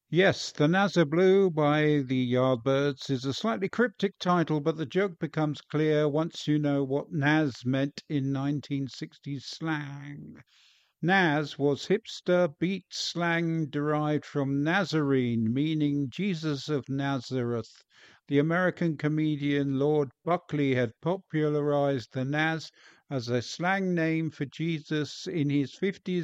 Yes, The Nazar Blue by the Yardbirds is a slightly cryptic title, but the joke becomes clear once you know what Naz meant in 1960s slang. Naz was hipster beat slang derived from Nazarene, meaning Jesus of Nazareth. The American comedian Lord Buckley had popularized the Naz as a slang name for Jesus in his 50s